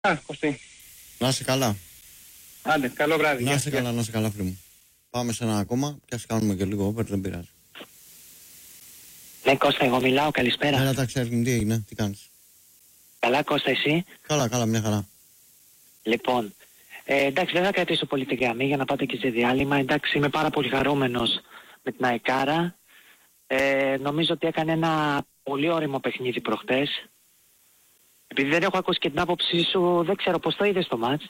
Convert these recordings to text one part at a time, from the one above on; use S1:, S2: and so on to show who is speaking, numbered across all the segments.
S1: Κωστή.
S2: Να είσαι καλά.
S1: Άντε, καλό βράδυ.
S2: Να είσαι καλά, να είσαι καλά, φίλε μου. Πάμε σε ένα ακόμα και ας κάνουμε και λίγο όπερ, δεν πειράζει.
S3: Ναι, Κώστα, εγώ μιλάω, καλησπέρα.
S2: Έλα, τα ξέρεις, τι έγινε, τι κάνεις?
S3: Καλά, Κώστα, εσύ?
S2: Καλά, μια χαρά.
S3: Λοιπόν, εντάξει, δεν θα κρατήσω πολύ τη γραμμή για να πάτε και σε διάλειμμα. Εντάξει, είμαι πάρα πολύ χαρούμενος με την Αεκάρα. Νομίζω ότι έκανε ένα πολύ όριμο παιχνίδι προχτές. Επειδή δεν έχω ακούσει και την άποψή σου, δεν ξέρω πώς το είδες το μάτς.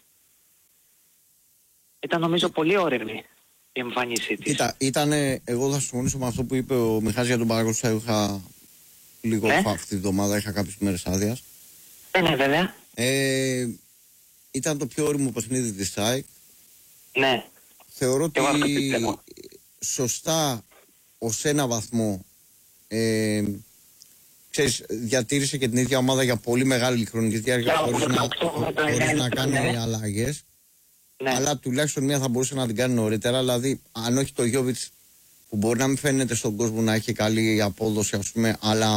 S3: Ήταν νομίζω πολύ όριμη η εμφάνισή της.
S2: Κοίτα, εγώ θα συμφωνήσω με αυτό που είπε ο Μιχάλης για τον Παναγιώτο. Είχα λίγο αυτή τη εβδομάδα, είχα κάποιες μέρες άδειας.
S3: Ναι, βέβαια.
S2: Ήταν το πιο όριμο παιχνίδι της ΣΑΕΚ.
S3: Ναι.
S2: Θεωρώ ότι σωστά ως ένα βαθμό ξέρεις, διατήρησε και την ίδια ομάδα για πολύ μεγάλη χρονική διάρκεια χωρίς να κάνει αλλαγές.
S3: Ναι.
S2: Αλλά τουλάχιστον μία θα μπορούσε να την κάνει νωρίτερα. Δηλαδή, αν όχι το Γιόβιτς που μπορεί να μην φαίνεται στον κόσμο να έχει καλή απόδοση, ας πούμε,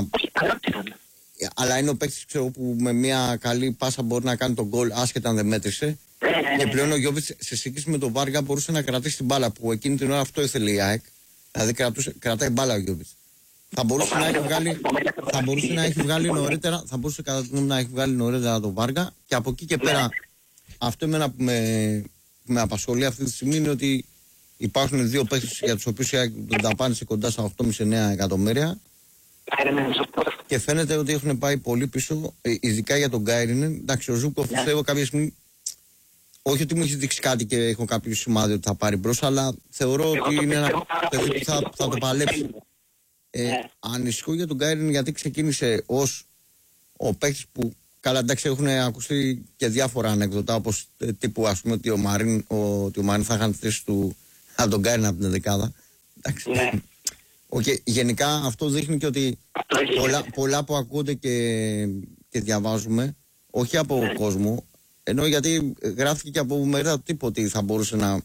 S2: αλλά είναι ο παίκτης που με μια καλή πάσα μπορεί να κάνει τον γκολ άσχετα αν δεν μέτρησε. Και πλέον ο Γιόβιτς σε σύγκριση με τον Βάργα μπορούσε να κρατήσει την μπάλα που εκείνη την ώρα αυτό ήθελε η ΑΕΚ. Δηλαδή κρατάει μπάλα ο Γιόβιτς. Θα μπορούσε να έχει βγάλει νωρίτερα, θα μπορούσε κατά τη γνώμη να έχει βγάλει νωρίτερα τον Βάργα και από εκεί και πέρα. Αυτό εμένα που με απασχολεί αυτή τη στιγμή είναι ότι υπάρχουν δύο παίκτες για τους οποίους τον ταπάνησε κοντά στα 8,5-9 εκατομμύρια και φαίνεται ότι έχουν πάει πολύ πίσω, ειδικά για τον Γκάιρινεν. Εντάξει, ο Ζούκοφ πιστεύω κάποια στιγμή, όχι ότι μου έχει δείξει κάτι και έχω κάποιο σημάδι ότι θα πάρει μπρος, αλλά θεωρώ ότι είναι ένα παιδί που θα το παλέψει. Ανησυχώ για τον Γκάιρινεν γιατί ξεκίνησε ως ο παίκτης που. Καλά, εντάξει, έχουν ακουστεί και διάφορα ανεκδοτά, όπως τύπου ας πούμε ότι ο Μαρίν θα είχαν θέση του από τον Γκάιριν από την δεκάδα. Εντάξει.
S3: Ναι.
S2: Okay, γενικά αυτό δείχνει και ότι πολλά που ακούγονται και διαβάζουμε, όχι από κόσμο, ενώ γιατί γράφτηκε και από μερίδα τύπου ότι θα μπορούσε να.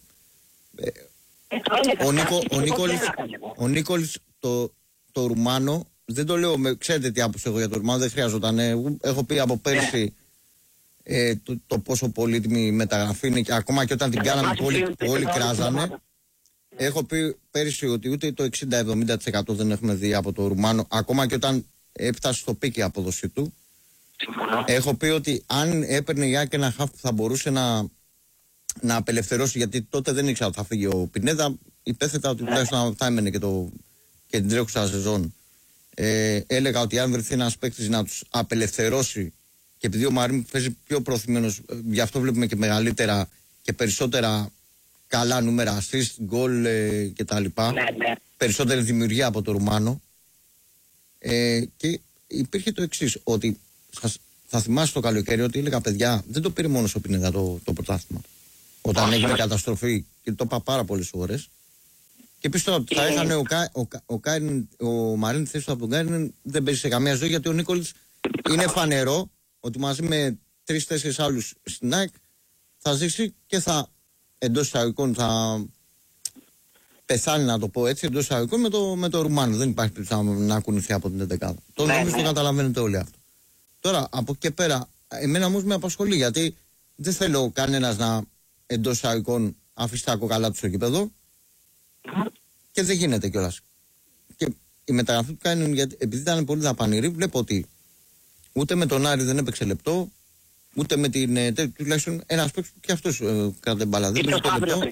S2: Ο Νίκολης το Ρουμάνο. Δεν το λέω, ξέρετε τι άποψη έχω για το Ρουμάνο, δεν χρειαζόταν. Έχω πει από πέρσι το πόσο πολύτιμη μεταγραφή είναι και ακόμα και όταν την κάναμε όλοι κράζανε. Έχω πει πέρσι ότι ούτε το 60-70% δεν έχουμε δει από το Ρουμάνο, ακόμα και όταν έφτασε στο πίκι η απόδοση του. Έχω πει ότι αν έπαιρνε η ΑΕΚ ένα χαφ που θα μπορούσε να απελευθερώσει, γιατί τότε δεν ήξερα ότι θα φύγει ο Πινέδα, υπέθετα ότι τουλάχιστον θα έμενε και την τρέχουσα σεζόν. Έλεγα ότι αν βρεθεί ένας παίκτης να τους απελευθερώσει, και επειδή ο Μαρίν παίζει πιο προωθημένος, γι' αυτό βλέπουμε και μεγαλύτερα και περισσότερα καλά νούμερα, assist, goal κτλ. Περισσότερη δημιουργία από το Ρουμάνο. Και υπήρχε το εξής, ότι θα θυμάσαι το καλοκαίρι ότι έλεγα παιδιά, δεν το πήρε μόνο ο Πινέδα το πρωτάθλημα. Όταν έγινε καταστροφή, και το είπα πάρα πολλές φορές. Και πίσω τώρα θα είχαν ο Μαρίν θέση του από τον Γκάιρινεν, δεν παίζει σε καμία ζωή, γιατί ο Νίκολης είναι φανερό ότι μαζί με 3-4 άλλους στην ΑΕΚ θα ζήσει και θα εντός εισαγωγικών θα πεθάνει, να το πω έτσι, εντός εισαγωγικών με το Ρουμάνο. Δεν υπάρχει περίπτωση να κουνηθεί από την 11η. Το νομίζω το καταλαβαίνετε όλοι αυτό. Τώρα από εκεί και πέρα, εμένα όμως με απασχολεί, γιατί δεν θέλω κανένας να εντός εισαγωγικών αφήσει τα κοκαλά του στο γήπεδο. Και δεν γίνεται κιόλας. Και η μεταγραφή που κάνουν, επειδή ήταν πολύ δαπανηρή, βλέπω ότι ούτε με τον Άρη δεν έπαιξε λεπτό, ούτε με την. Τουλάχιστον ένας παίκτης που και αυτός κρατάει μπάλα. Δεν έπαιξε λεπτό.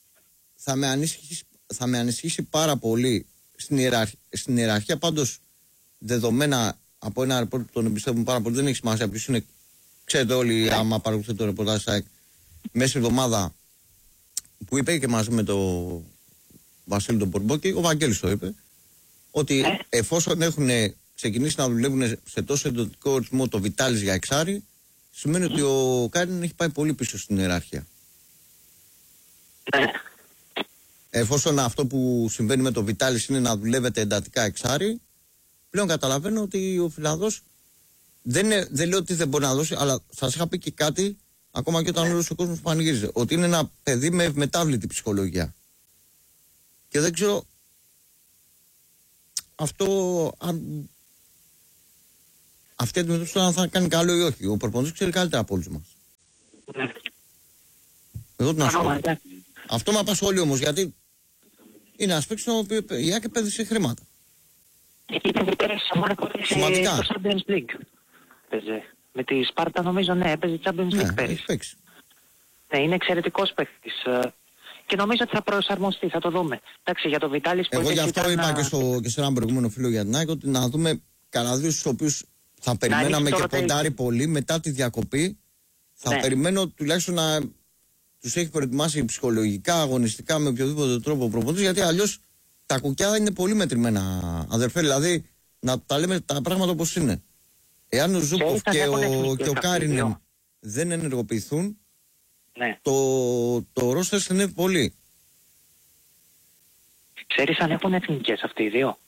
S2: Θα με ανησυχήσει πάρα πολύ στην ιεραρχία. Πάντως, δεδομένα από ένα ρεπόρτ που τον εμπιστεύουμε πάρα πολύ, δεν έχει σημασία ποιος είναι. Ξέρετε όλοι, άμα παρακολουθείτε το ρεπορτάζ, μέσα στη εβδομάδα που είπε και μαζί με το Βασίλη τον Πορμπόκη, ο Βαγγέλης το είπε, ότι εφόσον έχουν ξεκινήσει να δουλεύουν σε τόσο εντατικό ρυθμό το Βιτάλης για εξάρι, σημαίνει ότι ο Κάριν έχει πάει πολύ πίσω στην ιεραρχία. Εφόσον αυτό που συμβαίνει με το Βιτάλης είναι να δουλεύετε εντατικά εξάρι, πλέον καταλαβαίνω ότι ο Φιλανδός δεν λέω ότι δεν μπορεί να δώσει, αλλά σας είχα πει και κάτι, ακόμα και όταν όλος ο κόσμος πανηγύριζε, ότι είναι ένα παιδί με ευμετάβλητη ψυχολογία. Και δεν ξέρω αυτή η αντιμετώπιση θα κάνει καλό ή όχι. Ο προπονητής ξέρει καλύτερα από όλους μας. Εγώ τι να σου πω. Αυτό με απασχολεί όμως, γιατί είναι ένα παίκτης στον οποίο η ΑΕΚ επένδυσε χρήματα.
S3: Σημαντικά. Στο Champions League. Με τη Σπάρτα νομίζω, ναι, έπαιζε Champions League πέρυσι. Ναι, είναι εξαιρετικός παίκτης. Και νομίζω ότι θα προσαρμοστεί, θα το δούμε. Εντάξει, για το Βιτάλης που
S2: εγώ γι' αυτό είπα και σε έναν προηγούμενο φίλο για την ΑΕΚ ότι να δούμε κανένα δύο στους οποίους θα περιμέναμε και ποντάρει πολύ μετά τη διακοπή. Θα περιμένω τουλάχιστον να τους έχει προετοιμάσει ψυχολογικά, αγωνιστικά, με οποιοδήποτε τρόπο ο προπονητής, γιατί αλλιώς τα κουκιά είναι πολύ μετρημένα, αδερφέ. Δηλαδή, να τα λέμε τα πράγματα όπως είναι. Εάν ο Ζούκοφ και ο Κάρινεν δεν ενεργοποιηθούν,
S3: ναι,
S2: το ρόστερ στενεύει πολύ.
S3: Ξέρεις αν έχουν εθνικές αυτοί οι δύο?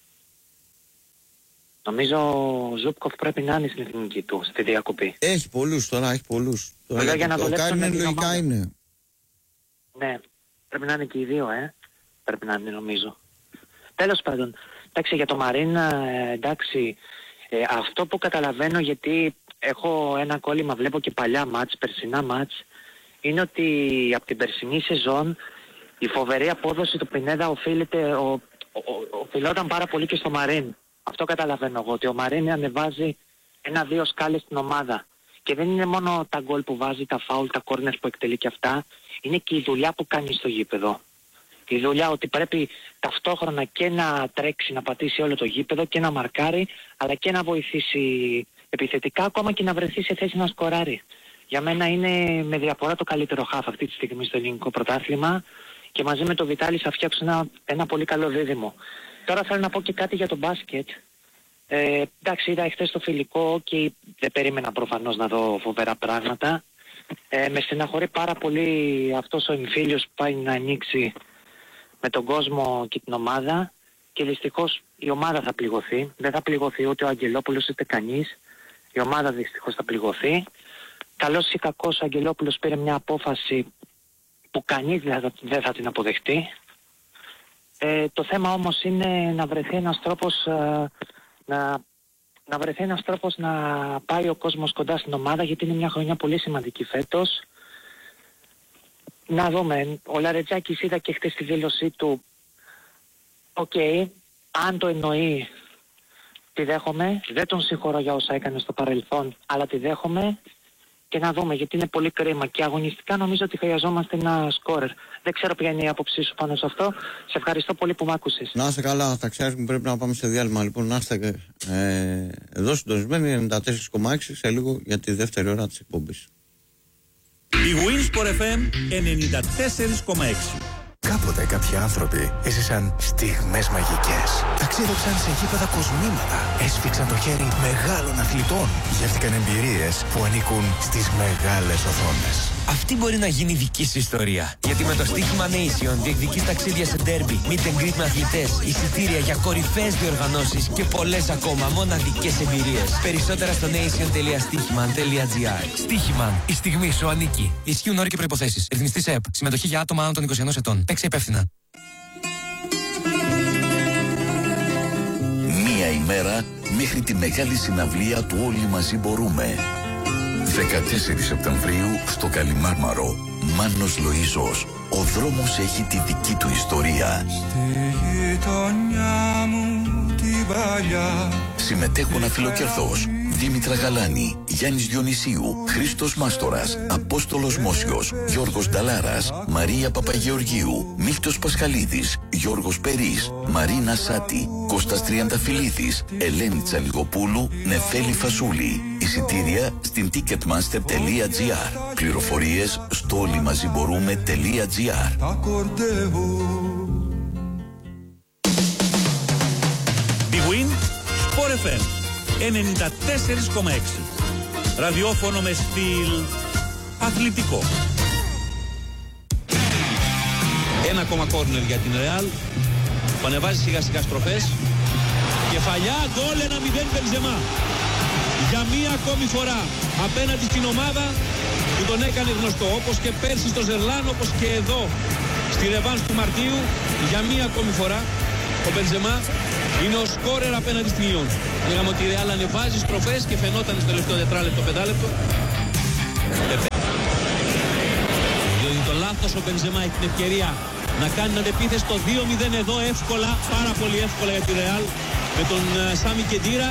S3: Νομίζω ο Ζούκοφ πρέπει να είναι στην εθνική του, στη διακοπή.
S2: Έχει πολλούς τώρα, έχει πολλούς. Ο Κάρινεν λογικά είναι.
S3: Ναι, πρέπει να είναι και οι δύο, πρέπει να είναι νομίζω. Τέλος πάντων, εντάξει, για το Μαρίνα, εντάξει, αυτό που καταλαβαίνω, γιατί έχω ένα κόλλημα, βλέπω και παλιά μάτς, περσινά μάτς, είναι ότι από την περσινή σεζόν η φοβερή απόδοση του Πινέδα οφειλόταν πάρα πολύ και στο Μαρίν. Αυτό καταλαβαίνω εγώ, ότι ο Μαρίν ανεβάζει 1-2 σκάλες στην ομάδα. Και δεν είναι μόνο τα γκολ που βάζει, τα φάουλ, τα κόρνερ που εκτελεί και αυτά, είναι και η δουλειά που κάνει στο γήπεδο. Η δουλειά ότι πρέπει ταυτόχρονα και να τρέξει, να πατήσει όλο το γήπεδο και να μαρκάρει, αλλά και να βοηθήσει επιθετικά, ακόμα και να βρεθεί σε θέση να σκοράρει. Για μένα είναι με διαφορά το καλύτερο χάφ αυτή τη στιγμή στο ελληνικό πρωτάθλημα και μαζί με το Βιτάλη θα φτιάξουν ένα πολύ καλό δίδυμο. Τώρα θέλω να πω και κάτι για το μπάσκετ. Εντάξει, είδα εχθές το φιλικό και δεν περίμενα προφανώς να δω φοβερά πράγματα. Με στεναχωρεί πάρα πολύ αυτός ο εμφύλιος που πάει να ανοίξει με τον κόσμο και την ομάδα και δυστυχώς η ομάδα θα πληγωθεί. Δεν θα πληγωθεί ούτε ο Αγγελόπουλος ούτε κανείς. Η ομάδα δυστυχώς θα πληγωθεί. Καλός ή κακός ο Αγγελόπουλος πήρε μια απόφαση που κανείς δεν θα την αποδεχτεί. Το θέμα όμως είναι να βρεθεί ένας τρόπος να πάει ο κόσμος κοντά στην ομάδα, γιατί είναι μια χρονιά πολύ σημαντική φέτος. Να δούμε, ο Λαρετζάκης είδα και χτες τη δήλωσή του. Αν το εννοεί, τη δέχομαι. Δεν τον συγχωρώ για όσα έκανε στο παρελθόν, αλλά τη δέχομαι. Και να δούμε, γιατί είναι πολύ κρίμα και αγωνιστικά νομίζω ότι χρειαζόμαστε ένα σκόρερ. Δεν ξέρω ποια είναι η άποψή σου πάνω σε αυτό. Σε ευχαριστώ πολύ που μ' άκουσες.
S2: Να είστε καλά, θα ξέρεις που πρέπει να πάμε σε διάλειμμα. Λοιπόν, να είστε εδώ συντονισμένοι 94,6 σε λίγο για τη δεύτερη ώρα της εκπομπής.
S4: Η Winsport FM 94,6.
S5: Κάποτε κάποιοι άνθρωποι έζησαν στιγμές μαγικές. Ταξίδεψαν σε γήπεδα κοσμήματα. Έσφιξαν το χέρι μεγάλων αθλητών. Γεύτηκαν εμπειρίες που ανήκουν στις μεγάλες οθόνες.
S6: Αυτή μπορεί να γίνει δική σου ιστορία. Γιατί με το στοίχημα Nation διεκδικείς ταξίδια σε ντέρμπι, meet and greet με αθλητές, εισιτήρια για κορυφαίες διοργανώσεις και πολλές ακόμα μοναδικές εμπειρίες. Περισσότερα στο nation.stichiman.gr. Stichiman, η στιγμή σου ανήκει. Ισχύουν όροι και προϋποθέσεις. Ρυθμιστής ΕΕΠ. Συμμετοχή για άτομα άνω των 21 ετών. Παίξε υπεύθυνα.
S7: Μία ημέρα μέχρι τη μεγάλη συναυλία του Όλοι Μαζί Μπορούμε. 14 Σεπτεμβρίου στο Καλιμάρμαρο. Μάνος Λοΐζος. Ο δρόμος έχει τη δική του ιστορία.
S8: Στη γειτονιά μου την παλιά.
S7: Συμμετέχουν αφιλοκερθώς Δήμητρα Γαλάνη, Γιάννης Διονυσίου, Χρήστος Μάστορας, Απόστολος Μόσιος, Γιώργος Νταλάρας, Μαρία Παπαγεωργίου, Μίχτος Πασχαλίδης, Γιώργος Περής, Μαρίνα Σάτη, Κώστας Τριανταφυλλίδης, Ελένη Τσαλιγοπούλου, Νεφέλη Φασούλη. Εισιτήρια στην ticketmaster.gr. Πληροφορίες στο όλοιμαζιμπορούμε.gr.
S4: Big Win Sport FM 94,6. Ραδιόφωνο με στυλ αθλητικό. Ένα ακόμα κόρνερ για την Ρεάλ που ανεβάζει σιγά σιγά στροφές. Κεφαλιά, γκολ, 1-0 Μπενζεμά. Για μία ακόμη φορά απέναντι στην ομάδα που τον έκανε γνωστό, όπως και πέρσι στο Ζερλάν, όπως και εδώ στη ρεβάνς του Μαρτίου. Για μία ακόμη φορά ο Μπενζεμά είναι ο σκόρερ απέναντι στην Λιόν. Λέγαμε ότι η Ρεάλ ανεβάζει στροφές και φαινόταν στο τελευταίο τετράλεπτο, πεντάλεπτο. αυτός ο Μπενζεμά έχει την ευκαιρία να κάνει την αντεπίθεση. Το 2-0 εδώ εύκολα, πάρα πολύ εύκολα για τη Ρεάλ με τον Σάμι Κεντήρα.